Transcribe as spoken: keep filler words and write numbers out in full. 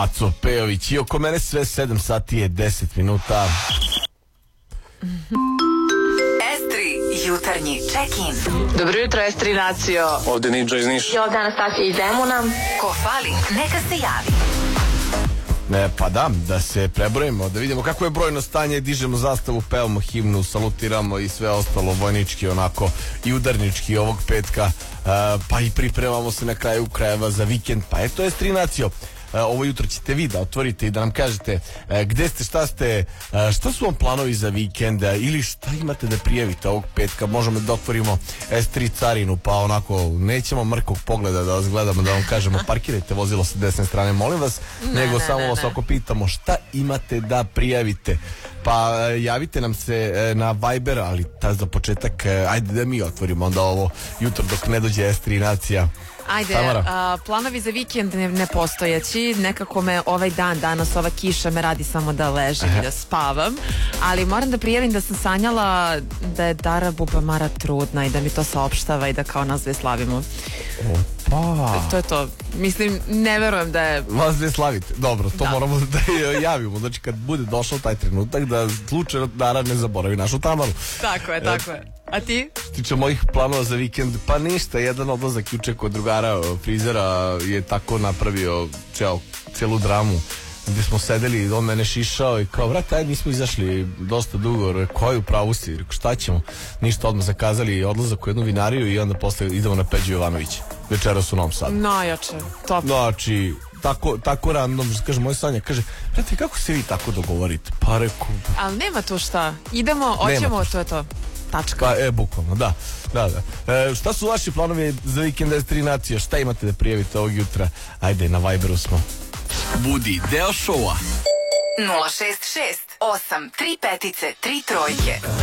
Aco Pejović i oko mene sve sedam sati je deset minuta. S tri jutarnji check-in. Dobro jutro, S tri nacio. Ovde Ninja iz Niša. I ovde Anastasija iz Zemuna. Ko fali, neka se javi. Ne, pa da, da se prebrojimo, da vidimo kako je brojno stanje, dižemo zastavu, pevamo himnu, salutiramo i sve ostalo vojnički onako i udarnički ovog petka, uh, pa i pripremamo se na kraju krajeva za vikend. Pa eto je S tri nacio. Ovo jutro ćete vi da otvorite i da nam kažete gde ste, šta ste, šta su vam planovi za vikend ili šta imate da prijavite ovog petka. Možemo da otvorimo S tri carinu, pa onako nećemo mrkog pogleda da vas gledamo, da vam kažemo parkirajte vozilo sa desne strane, molim vas, ne, nego ne, samo ne, vas ne. Ako pitamo šta imate da prijavite, pa javite nam se na Viber, ali ta za početak ajde da mi otvorimo onda ovo jutro dok ne dođe S tri nacija. Ajde, a, planovi za vikend ne, ne postojeći, nekako me ovaj dan, danas ova kiša me radi samo da ležim i da spavam, ali moram da prijavim da sam sanjala da je Dara Bubamara trudna i da mi to saopštava i da kao nas dve slavimo. Opa. To je to. Mislim, ne verujem da je... Vas dve slavite. Dobro, to da. Moramo da javimo. Znači, kad bude došao taj trenutak da slučajno Dara ne zaboravi našu Tamaru. Tako je, tako je. A ti? Tiče mojih planova za vikend, pa ništa, jedan odlazak juče kod drugara frizera je tako napravio ceo, celu dramu gdje smo sedeli, on mene šišao i kao, vrati, ajde, nismo izašli dosta dugo, koju pravu si, rekao, šta ćemo, ništa, odmah zakazali odlazak u jednu vinariju i onda posle idemo na Peđu Jovanovića, večeras u Novom Sadu. Najjače, top. Znači, tako, tako random, kaže moj Sanja, kaže, vrati, kako se vi tako dogovorite? Pa reku... Ali nema tu šta, idemo, hoćemo, to je to. Tačka. Pa, e, bukvalno, da, da, da. E, šta su vaši planovi za vikend S tri nacija? Šta imate da prijavite ovog jutra? Ajde, na Viberu smo. Budi deo šoua. nula šest šest osam tri pet tri trojke.